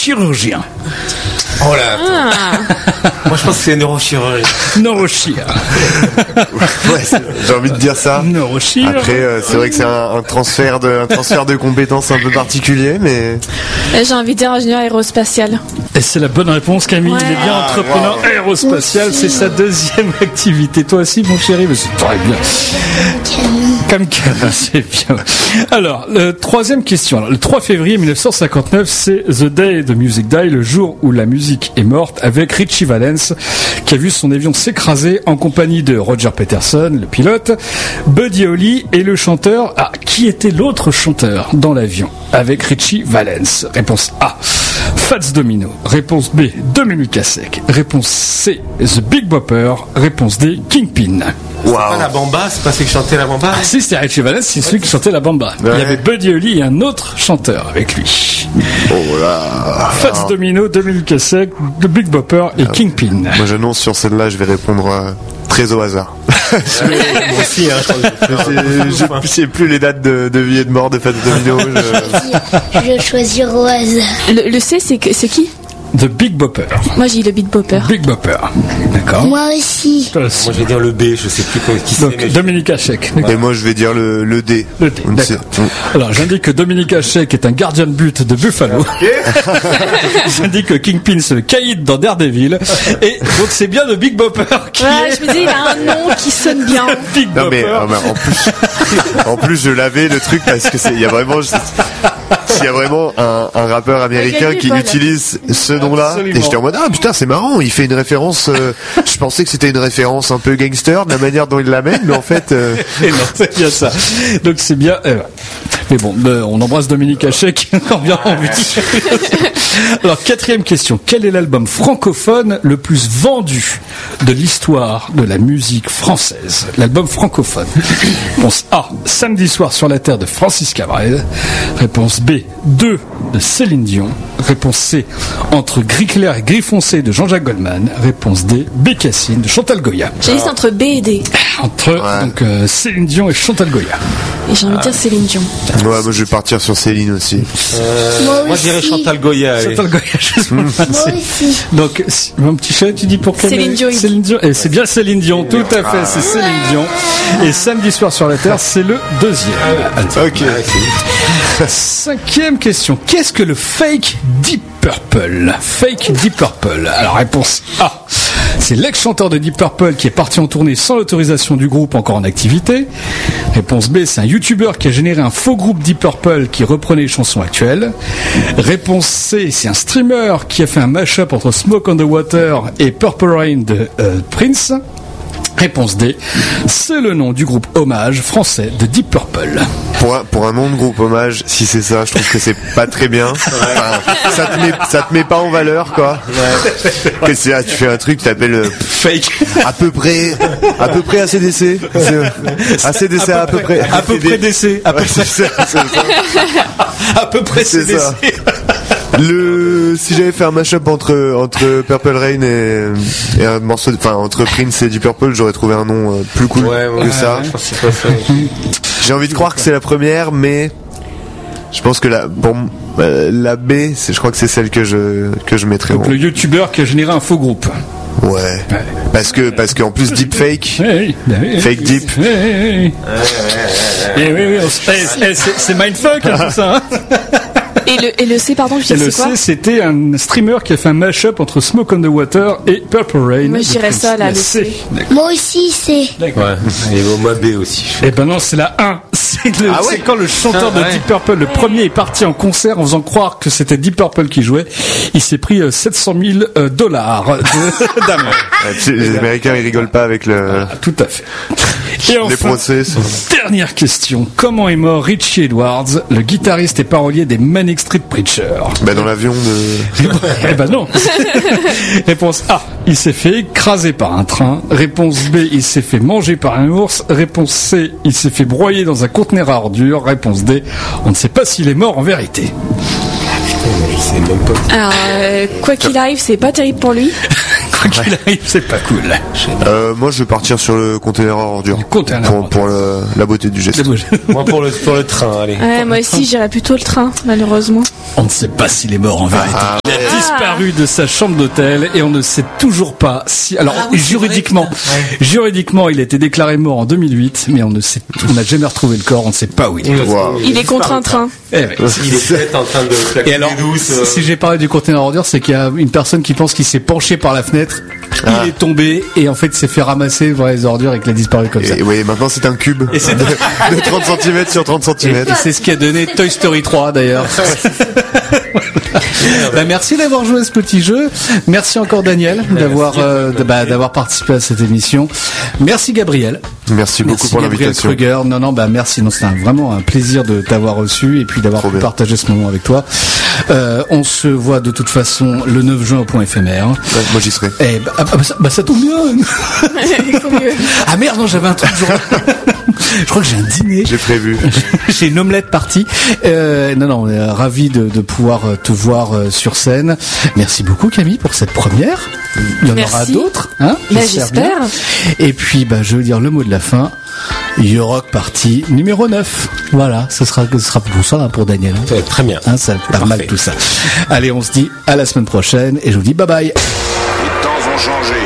chirurgien. Oh là. Moi je pense que c'est neurochirurgien. Neurochir. Ouais, j'ai envie de dire ça. Neurochir. Après, c'est vrai que c'est un transfert de compétences un peu particulier, mais. J'ai envie de dire ingénieur aérospatial. Et c'est la bonne réponse, Camille. Il est bien entrepreneur aérospatial. C'est sa deuxième activité. Toi aussi, mon chéri, mais c'est très bien. Comme Camille, c'est bien. Alors, troisième question. Alors, le 3 février 1959, c'est The Day the Music Died, le jour où la musique est morte, avec Richie Valens, qui a vu son avion s'écraser en compagnie de Roger Peterson, le pilote, Buddy Holly et le chanteur. Ah, qui était l'autre chanteur dans l'avion avec Richie Valens? Réponse A, Fats Domino. Réponse B, Dominique Hassek. Réponse C, The Big Bopper. Réponse D, Kingpin. C'est pas la bamba, c'est pas celui qui chantait la bamba. Ah si, c'était Richie Valens, c'est celui qui chantait la bamba. Ouais. Il y avait Buddy Holly et un autre chanteur avec lui. Oh là. Fats Domino, Dominique Hassek, The Big Bopper et Kingpin. Moi j'annonce sur celle-là, je vais répondre très au hasard. Moi aussi, je sais plus les dates de vie et de mort de Fats Domino. Je vais choisir au hasard. Le C, c'est qui? The Big Bopper. Moi j'ai le Big Bopper. Big Bopper. D'accord. Moi aussi. Moi je vais dire le B, je sais plus qui c'est. Donc Dominique Hassek. Et moi je vais dire le D. Le D. D'accord. Alors j'indique que Dominique Hassek est un gardien de but de Buffalo. J'indique que Kingpin c'est le caïd dans Daredevil. Et donc c'est bien le Big Bopper qui est... Je me dis il a un nom qui sonne bien. Big non Bopper. Mais en plus je l'avais le truc parce que il y a vraiment un rappeur américain qui utilise ce nom-là. Absolument. Et j'étais en mode ah putain c'est marrant, il fait une référence. Je pensais que c'était une référence un peu gangster de la manière dont il l'amène, mais en fait. Et non, c'est bien ça. Donc c'est bien. Mais bon, on embrasse Dominique Hassek. Bien envie. Alors quatrième question. Quel est l'album francophone le plus vendu de l'histoire de la musique française? L'album francophone. Réponse A, Samedi soir sur la terre de Francis Cabrel. Réponse B, 2 de Céline Dion. Réponse C, Entre gris clair et gris foncé de Jean-Jacques Goldman. Réponse D, Bécassine de Chantal Goya. J'hésite entre B et D. Entre donc Céline Dion et Chantal Goya. Et j'ai envie de dire Céline Dion. Ouais, moi je vais partir sur Céline aussi. Moi je dirais Chantal Goya. Chantal Goya, Moi aussi. Donc, mon petit chat, tu dis pour quelle? Céline Dion. Céline Dion. Et c'est bien Céline Dion, tout à fait, c'est Céline Dion. Et Samedi soir sur la terre, c'est le deuxième. Ok. Cinquième question. Qu'est-ce que le fake Deep Purple? Fake Deep Purple. Alors, réponse A. C'est l'ex-chanteur de Deep Purple qui est parti en tournée sans l'autorisation du groupe encore en activité. Réponse B, c'est un YouTuber qui a généré un faux groupe Deep Purple qui reprenait les chansons actuelles. Réponse C, c'est un streamer qui a fait un mash-up entre Smoke on the Water et Purple Rain de Prince. Réponse D, c'est le nom du groupe hommage français de Deep Purple. Pour un nom de groupe hommage, si c'est ça, je trouve que c'est pas très bien. Enfin, ça te met pas en valeur, quoi. Ouais. Tu fais un truc qui t'appelle fake. À peu près ACDC. ACDC à peu près. À peu près DC. À peu près ça. À peu près CDC. Si j'avais fait un mash-up entre Purple Rain et un morceau, entre Prince et Deep Purple, j'aurais trouvé un nom plus cool que ça. J'ai envie de croire que c'est la première, mais je pense que la B, je crois que c'est celle que je mettrais. Donc le YouTuber qui a généré un faux groupe. Ouais. Parce qu'en plus deep fake, fake deep. Oui, c'est mindfuck tout ça. Hein. Et le C, pardon, je sais c'est quoi? Le C, c'était un streamer qui a fait un mash-up entre Smoke on the Water et Purple Rain. Moi, je dirais ça, là, le C. Moi aussi, C. D'accord. Ouais. Et moi, B aussi. Eh ben non, c'est la 1. C'est quand le chanteur de Deep Purple, le premier, est parti en concert en faisant croire que c'était Deep Purple qui jouait. Il s'est pris $700,000 d'amende. Les Américains, ils rigolent pas avec le... Tout à fait. Et enfin, les procès sont... dernière question. Comment est mort Richie Edwards, le guitariste et parolier des Manic Street Preachers? Dans l'avion de... Eh ben non. Réponse A, il s'est fait écraser par un train. Réponse B, il s'est fait manger par un ours. Réponse C, il s'est fait broyer dans un conteneur à ordures. Réponse D, on ne sait pas s'il est mort en vérité. Alors, quoi qu'il arrive, c'est pas terrible pour lui. Quoi qu'il arrive, c'est pas cool. Moi, je vais partir sur le conteneur à ordures. Pour la beauté du geste. Moi, pour le train, allez. Ouais, moi aussi, j'irais plutôt le train, malheureusement. On ne sait pas s'il est mort en vérité. Il a disparu de sa chambre d'hôtel et on ne sait toujours pas si. Alors, juridiquement, il a été déclaré mort en 2008, mais on n'a jamais retrouvé le corps, on ne sait pas où il est. Wow. Il est contre un train. Il est peut-être en train de claquer. Et alors, si j'ai parlé du conteneur ordure, c'est qu'il y a une personne qui pense qu'il s'est penché par la fenêtre, il est tombé et en fait il s'est fait ramasser dans les ordures et qu'il a disparu comme ça. Et oui, maintenant c'est un cube de 30 cm sur 30 cm. Et c'est ce qui a donné Toy Story 3 d'ailleurs. Merci d'avoir joué à ce petit jeu. Merci encore Daniel d'avoir participé à cette émission. Merci Gabriel. Merci beaucoup pour l'invitation. Kruger. Merci. C'était vraiment un plaisir de t'avoir reçu et puis d'avoir pu partager ce moment avec toi. On se voit de toute façon le 9 juin au point éphémère. Ouais, moi j'y serai. Ça tombe bien. Ah merde, non, j'avais un truc. Je crois que j'ai un dîner. J'ai prévu. J'ai une omelette partie. On est ravis de pouvoir te voir sur scène. Merci beaucoup Camille pour cette première. Il y en aura d'autres, hein? J'espère. Et puis, je veux dire le mot de la fin. Euroc partie numéro 9. Voilà, ce sera pour ça, pour Daniel. Très bien. Ça pas mal tout ça. Allez, on se dit à la semaine prochaine et je vous dis bye bye. Les temps ont changé.